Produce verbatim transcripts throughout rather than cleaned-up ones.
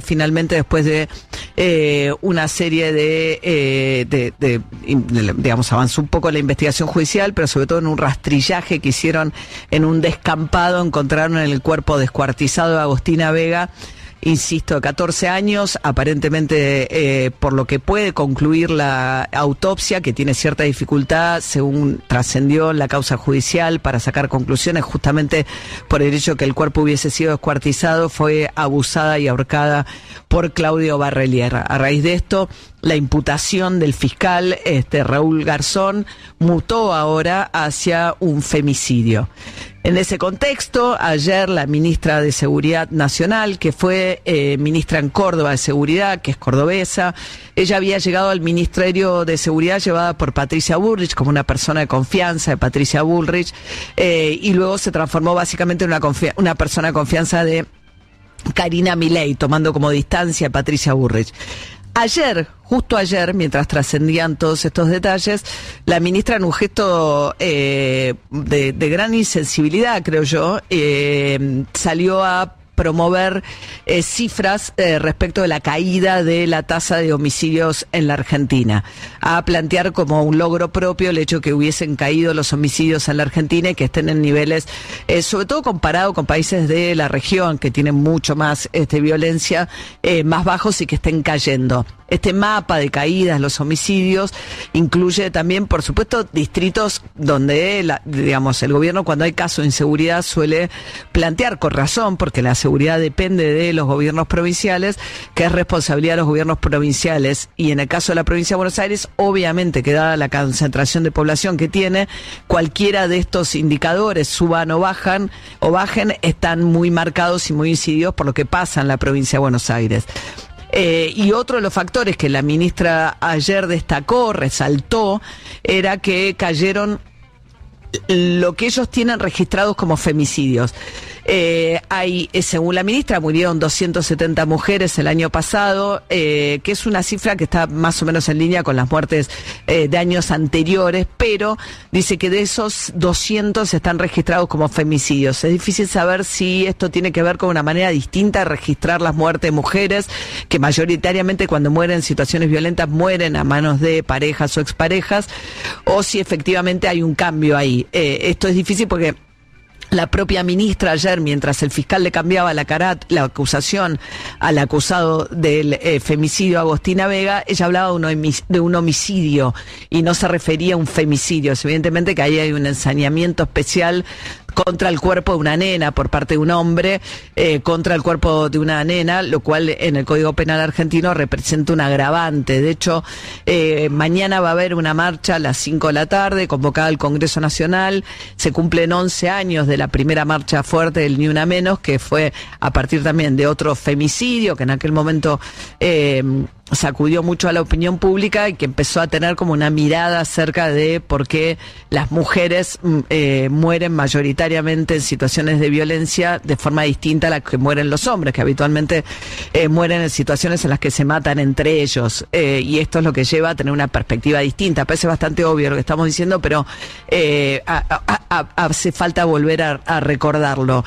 finalmente después de eh, una serie de, eh, de, de, de, digamos, avanzó un poco la investigación judicial, pero sobre todo en un rastrillaje que hicieron en un descampado, encontraron en el cuerpo descuartizado de Agostina Vega, insisto, catorce años, aparentemente eh, por lo que puede concluir la autopsia, que tiene cierta dificultad, según trascendió en la causa judicial, para sacar conclusiones, justamente por el hecho que el cuerpo hubiese sido descuartizado, fue abusada y ahorcada por Claudio Barrelier. A raíz de esto, la imputación del fiscal este, Raúl Garzón mutó ahora hacia un femicidio. En ese contexto, ayer la ministra de Seguridad Nacional, que fue eh, ministra en Córdoba de Seguridad, que es cordobesa, ella había llegado al Ministerio de Seguridad llevada por Patricia Bullrich, como una persona de confianza de Patricia Bullrich, eh, y luego se transformó básicamente en una, confi- una persona de confianza de Karina Milei, tomando como distancia a Patricia Bullrich. Ayer, justo ayer, mientras trascendían todos estos detalles, la ministra, en un gesto eh, de, de gran insensibilidad, creo yo, eh, salió a promover eh, cifras eh, respecto de la caída de la tasa de homicidios en la Argentina, a plantear como un logro propio el hecho que hubiesen caído los homicidios en la Argentina y que estén en niveles, eh, sobre todo comparado con países de la región que tienen mucho más este, violencia, eh, más bajos y que estén cayendo. Este mapa de caídas, los homicidios, incluye también, por supuesto, distritos donde, la, digamos, el gobierno, cuando hay casos de inseguridad, suele plantear con razón, porque la seguridad depende de los gobiernos provinciales, que es responsabilidad de los gobiernos provinciales. Y en el caso de la provincia de Buenos Aires, obviamente, que dada la concentración de población que tiene, cualquiera de estos indicadores, suban o bajan, o bajen, están muy marcados y muy incididos por lo que pasa en la provincia de Buenos Aires. Eh, y otro de los factores que la ministra ayer destacó, resaltó, era que cayeron lo que ellos tienen registrados como femicidios. Eh, hay, según la ministra, murieron doscientas setenta mujeres el año pasado, eh, que es una cifra que está más o menos en línea con las muertes eh, de años anteriores, pero dice que de esos doscientos están registrados como femicidios. Es difícil saber si esto tiene que ver con una manera distinta de registrar las muertes de mujeres, que mayoritariamente cuando mueren en situaciones violentas mueren a manos de parejas o exparejas, o si efectivamente hay un cambio ahí. Eh, esto es difícil porque la propia ministra ayer, mientras el fiscal le cambiaba la, cara, la acusación al acusado del eh, femicidio Agostina Vega, ella hablaba de un, de un homicidio y no se refería a un femicidio. Es evidentemente que ahí hay un ensañamiento especial contra el cuerpo de una nena por parte de un hombre, eh, contra el cuerpo de una nena, lo cual en el Código Penal argentino representa un agravante. De hecho, eh, mañana va a haber una marcha a las cinco de la tarde, convocada al Congreso Nacional. Se cumplen once años de la primera marcha fuerte del Ni Una Menos, que fue a partir también de otro femicidio, que en aquel momento eh, sacudió mucho a la opinión pública y que empezó a tener como una mirada acerca de por qué las mujeres eh, mueren mayoritariamente en situaciones de violencia de forma distinta a las que mueren los hombres, que habitualmente eh, mueren en situaciones en las que se matan entre ellos, eh, y esto es lo que lleva a tener una perspectiva distinta. Parece bastante obvio lo que estamos diciendo, pero eh, a, a, a, hace falta volver a, a recordarlo.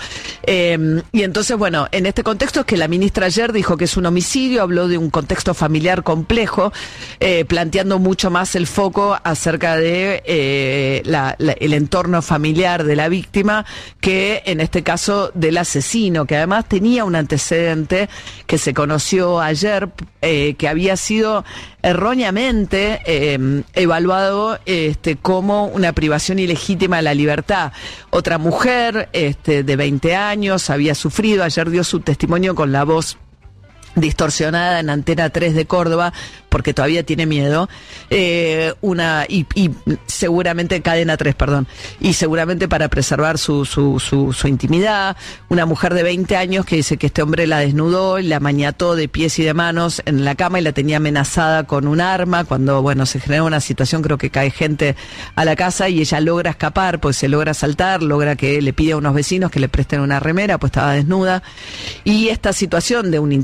Eh, y entonces, bueno, en este contexto es que la ministra ayer dijo que es un homicidio, habló de un contexto familiar familiar complejo, eh, planteando mucho más el foco acerca de eh, la, la, el entorno familiar de la víctima, que en este caso del asesino, que además tenía un antecedente que se conoció ayer, eh, que había sido erróneamente eh, evaluado este, como una privación ilegítima de la libertad. Otra mujer este, de veinte años había sufrido, ayer dio su testimonio con la voz distorsionada en Antena tres de Córdoba, porque todavía tiene miedo, eh, una y, y seguramente Cadena tres, perdón, y seguramente para preservar su, su, su, su intimidad, una mujer de veinte años que dice que este hombre la desnudó, la maniató de pies y de manos en la cama y la tenía amenazada con un arma. Cuando, bueno, se genera una situación, creo que cae gente a la casa y ella logra escapar, pues se logra saltar, logra que le pide a unos vecinos que le presten una remera, pues estaba desnuda. Y esta situación de un intento de homicidio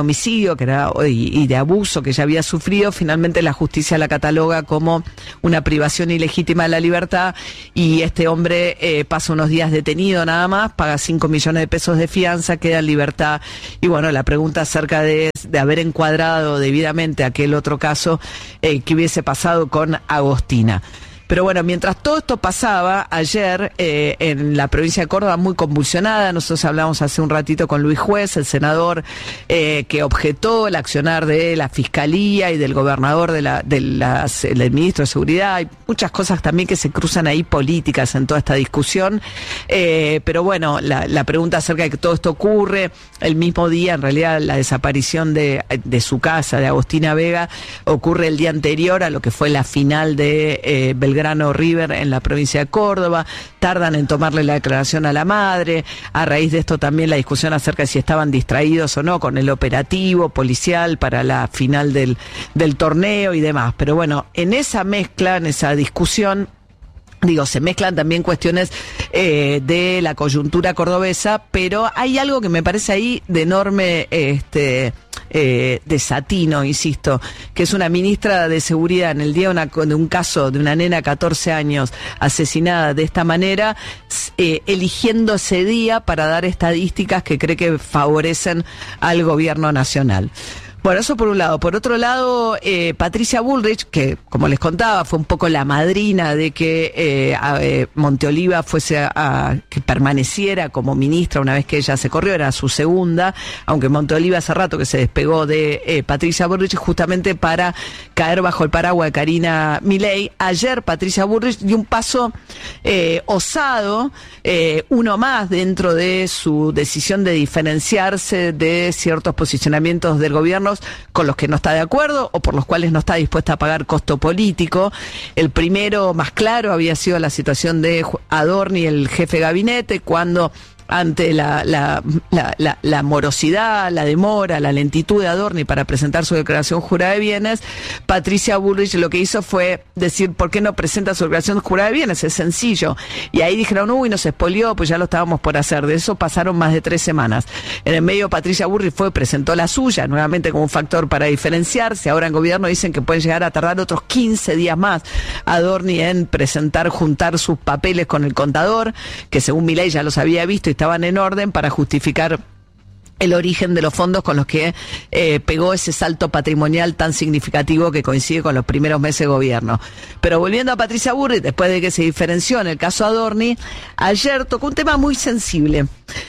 homicidio que era y, y de abuso que ya había sufrido, finalmente la justicia la cataloga como una privación ilegítima de la libertad y este hombre eh, pasa unos días detenido nada más, paga cinco millones de pesos de fianza, queda en libertad. Y bueno, la pregunta acerca de, de haber encuadrado debidamente aquel otro caso eh, que hubiese pasado con Agostina. Pero bueno, mientras todo esto pasaba, ayer eh, en la provincia de Córdoba, muy convulsionada, nosotros hablamos hace un ratito con Luis Juez, el senador eh, que objetó el accionar de la Fiscalía y del gobernador, de la, de las, del ministro de Seguridad. Hay muchas cosas también que se cruzan ahí políticas en toda esta discusión. Eh, pero bueno, la, la pregunta acerca de que todo esto ocurre, el mismo día, en realidad la desaparición de, de su casa, de Agostina Vega, ocurre el día anterior a lo que fue la final de eh, Belgrano Belgrano River en la provincia de Córdoba, tardan en tomarle la declaración a la madre, a raíz de esto también la discusión acerca de si estaban distraídos o no con el operativo policial para la final del, del torneo y demás. Pero bueno, en esa mezcla, en esa discusión, digo, se mezclan también cuestiones eh, de la coyuntura cordobesa, pero hay algo que me parece ahí de enorme este eh, desatino, insisto, que es una ministra de Seguridad en el día de, una, de un caso de una nena de catorce años asesinada de esta manera, eh, eligiendo ese día para dar estadísticas que cree que favorecen al gobierno nacional. Bueno, eso por un lado. Por otro lado, eh, Patricia Bullrich, que como les contaba, fue un poco la madrina de que eh, a, eh, Monteoliva fuese a, a que permaneciera como ministra una vez que ella se corrió, era su segunda, aunque Monteoliva hace rato que se despegó de eh, Patricia Bullrich justamente para caer bajo el paraguas de Karina Milei. Ayer Patricia Bullrich dio un paso eh, osado, eh, uno más dentro de su decisión de diferenciarse de ciertos posicionamientos del gobierno con los que no está de acuerdo o por los cuales no está dispuesta a pagar costo político. El primero, más claro, había sido la situación de Adorni, el jefe de gabinete, cuando ante la, la, la, la, la morosidad, la demora, la lentitud de Adorni para presentar su declaración jurada de bienes, Patricia Bullrich lo que hizo fue decir, ¿por qué no presenta su declaración jurada de bienes? Es sencillo. Y ahí dijeron, uy, nos expolió, pues ya lo estábamos por hacer. De eso pasaron más de tres semanas. En el medio, Patricia Bullrich fue, presentó la suya, nuevamente como un factor para diferenciarse. Ahora en gobierno dicen que pueden llegar a tardar otros quince días más Adorni en presentar, juntar sus papeles con el contador, que según Milei ya los había visto y estaban en orden para justificar el origen de los fondos con los que eh, pegó ese salto patrimonial tan significativo que coincide con los primeros meses de gobierno. Pero volviendo a Patricia Bullrich, después de que se diferenció en el caso Adorni, ayer tocó un tema muy sensible.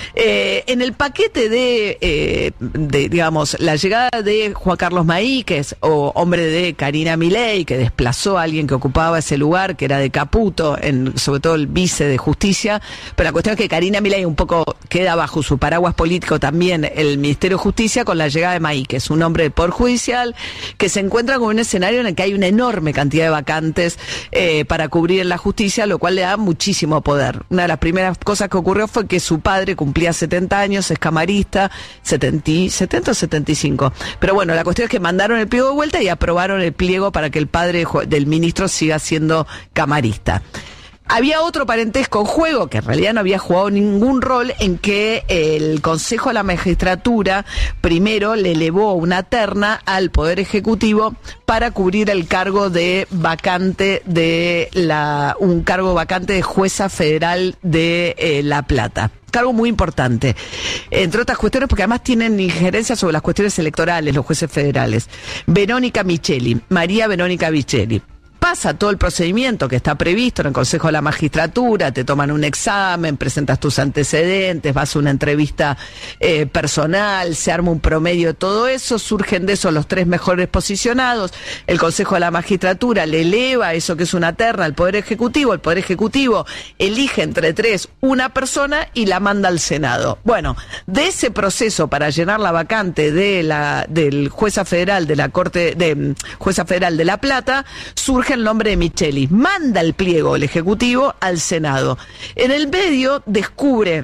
Eh, en el paquete de, eh, de, digamos, la llegada de Juan Carlos Maíquez, o hombre de Karina Milei, que desplazó a alguien que ocupaba ese lugar, que era de Caputo, en, sobre todo el vice de Justicia, pero la cuestión es que Karina Milei un poco queda bajo su paraguas político también el Ministerio de Justicia con la llegada de Maíquez, un hombre del Poder Judicial que se encuentra con un escenario en el que hay una enorme cantidad de vacantes eh, para cubrir en la justicia, lo cual le da muchísimo poder. Una de las primeras cosas que ocurrió fue que su padre cumplía setenta años, es camarista, setenta, setenta o setenta y cinco. Pero bueno, la cuestión es que mandaron el pliego de vuelta y aprobaron el pliego para que el padre del ministro siga siendo camarista. Había otro parentesco en juego, que en realidad no había jugado ningún rol, en que el Consejo de la Magistratura primero le elevó una terna al Poder Ejecutivo para cubrir el cargo de vacante de la, un cargo vacante de jueza federal de eh, La Plata. Cargo muy importante, entre otras cuestiones porque además tienen injerencia sobre las cuestiones electorales los jueces federales. Verónica Micheli, María Verónica Micheli. Pasa todo el procedimiento que está previsto en el Consejo de la Magistratura, te toman un examen, presentas tus antecedentes, vas a una entrevista eh, personal, se arma un promedio de todo eso, surgen de eso los tres mejores posicionados, el Consejo de la Magistratura le eleva eso que es una terna al Poder Ejecutivo, el Poder Ejecutivo elige entre tres una persona y la manda al Senado. Bueno, de ese proceso para llenar la vacante de la del jueza federal de la Corte, de jueza federal de La Plata, surge el nombre de Micheli, manda el pliego el Ejecutivo al Senado. En el medio descubre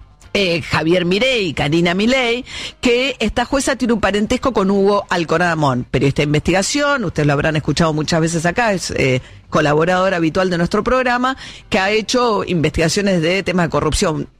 eh, Javier Milei, Karina Milei, que esta jueza tiene un parentesco con Hugo Alcoramón, periodista de investigación, ustedes lo habrán escuchado muchas veces acá, es eh, colaborador habitual de nuestro programa, que ha hecho investigaciones de temas de corrupción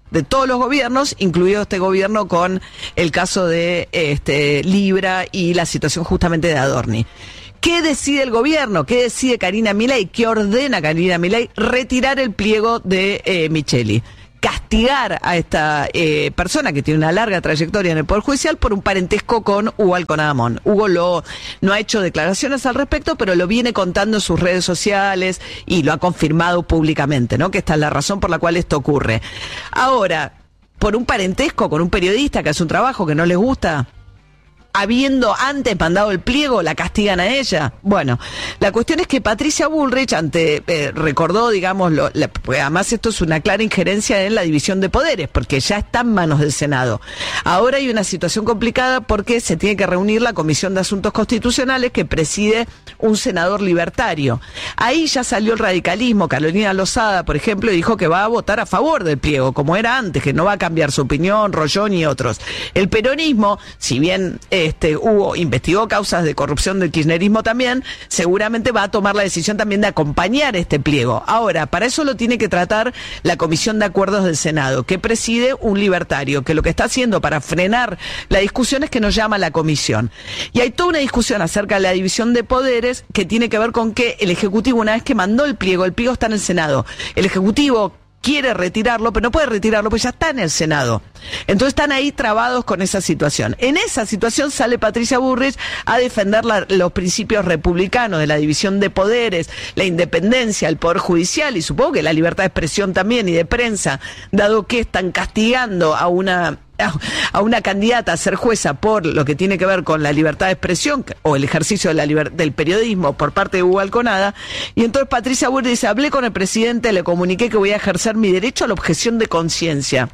de todos los gobiernos, incluido este gobierno con el caso de este, Libra y la situación justamente de Adorni. ¿Qué decide el gobierno? ¿Qué decide Karina Milei? ¿Qué ordena Karina Milei? Retirar el pliego de eh, Micheli. Castigar a esta eh, persona que tiene una larga trayectoria en el Poder Judicial por un parentesco con Hugo Alconadamón. Hugo lo, no ha hecho declaraciones al respecto, pero lo viene contando en sus redes sociales y lo ha confirmado públicamente, ¿no? Que esta es la razón por la cual esto ocurre. Ahora, por un parentesco con un periodista que hace un trabajo que no les gusta, habiendo antes mandado el pliego, la castigan a ella. Bueno, la cuestión es que Patricia Bullrich ante eh, recordó, digamos, lo, la, pues además esto es una clara injerencia en la división de poderes, porque ya está en manos del Senado. Ahora hay una situación complicada porque se tiene que reunir la Comisión de Asuntos Constitucionales que preside un senador libertario. Ahí ya salió el radicalismo. Carolina Lozada, por ejemplo, dijo que va a votar a favor del pliego, como era antes, que no va a cambiar su opinión, Rollón y otros. El peronismo, si bien eh, Este, hubo, investigó causas de corrupción del kirchnerismo también, seguramente va a tomar la decisión también de acompañar este pliego. Ahora, para eso lo tiene que tratar la Comisión de Acuerdos del Senado, que preside un libertario, que lo que está haciendo para frenar la discusión es que nos llama a la comisión. Y hay toda una discusión acerca de la división de poderes que tiene que ver con que el Ejecutivo, una vez que mandó el pliego, el pliego está en el Senado, el Ejecutivo quiere retirarlo, pero no puede retirarlo porque ya está en el Senado. Entonces están ahí trabados con esa situación. En esa situación sale Patricia Bullrich a defender la, los principios republicanos de la división de poderes, la independencia, el Poder Judicial y supongo que la libertad de expresión también y de prensa, dado que están castigando a una... a una candidata a ser jueza por lo que tiene que ver con la libertad de expresión o el ejercicio de la liber- del periodismo por parte de Hugo Alconada, y entonces Patricia Bullrich dice, hablé con el presidente, le comuniqué que voy a ejercer mi derecho a la objeción de conciencia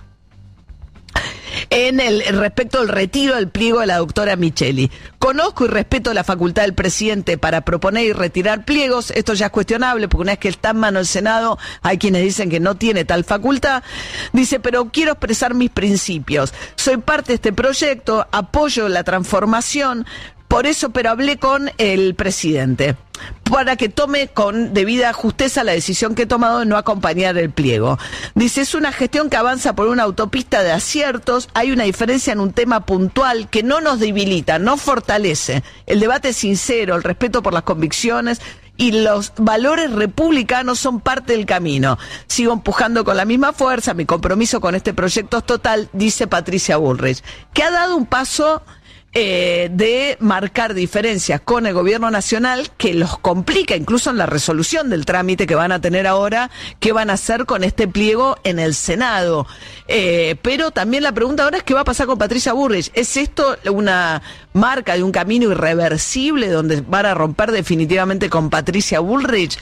en el respecto al retiro del pliego de la doctora Micheli. Conozco y respeto la facultad del presidente para proponer y retirar pliegos. Esto ya es cuestionable porque una vez que está en mano del Senado hay quienes dicen que no tiene tal facultad. Dice, pero quiero expresar mis principios. Soy parte de este proyecto, apoyo la transformación. Por eso, pero hablé con el presidente para que tome con debida justeza la decisión que he tomado de no acompañar el pliego. Dice, es una gestión que avanza por una autopista de aciertos, hay una diferencia en un tema puntual que no nos debilita, no fortalece. El debate es sincero, el respeto por las convicciones y los valores republicanos son parte del camino. Sigo empujando con la misma fuerza, mi compromiso con este proyecto es total, dice Patricia Bullrich, que ha dado un paso Eh, de marcar diferencias con el gobierno nacional que los complica incluso en la resolución del trámite que van a tener ahora, qué van a hacer con este pliego en el Senado. Eh, pero también la pregunta ahora es qué va a pasar con Patricia Bullrich. ¿Es esto una marca de un camino irreversible donde van a romper definitivamente con Patricia Bullrich?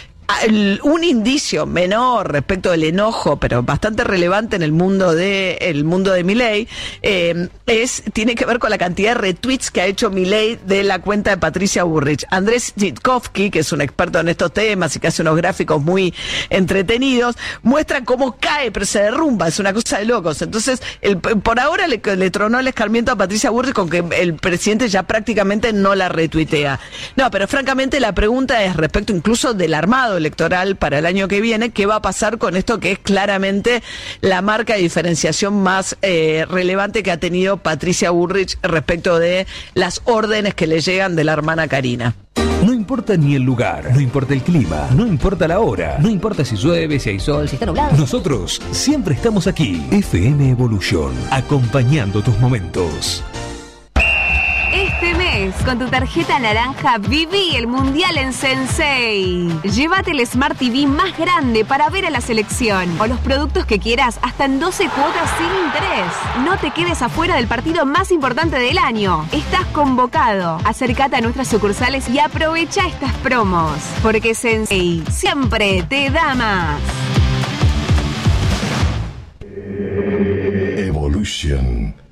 Un indicio menor respecto del enojo, pero bastante relevante en el mundo de el mundo de Milei, eh, es tiene que ver con la cantidad de retweets que ha hecho Milei de la cuenta de Patricia Bullrich. Andrés Zitkovsky, que es un experto en estos temas y que hace unos gráficos muy entretenidos, muestra cómo cae, pero se derrumba, es una cosa de locos. Entonces, el, por ahora le, le tronó el escarmiento a Patricia Bullrich con que el presidente ya prácticamente no la retuitea. No, pero francamente la pregunta es respecto incluso del armado electoral para el año que viene, ¿qué va a pasar con esto que es claramente la marca de diferenciación más eh, relevante que ha tenido Patricia Bullrich respecto de las órdenes que le llegan de la hermana Karina? No importa ni el lugar, no importa el clima, no importa la hora, no importa si llueve, si hay sol, si está nublado. Nosotros siempre estamos aquí. F M Evolution, acompañando tus momentos. Este mes, con tu tarjeta naranja, viví el Mundial en Sensei. Llévate el Smart T V más grande para ver a la selección o los productos que quieras hasta en doce cuotas sin interés. No te quedes afuera del partido más importante del año. Estás convocado. Acércate a nuestras sucursales y aprovecha estas promos. Porque Sensei siempre te da más. Evolution.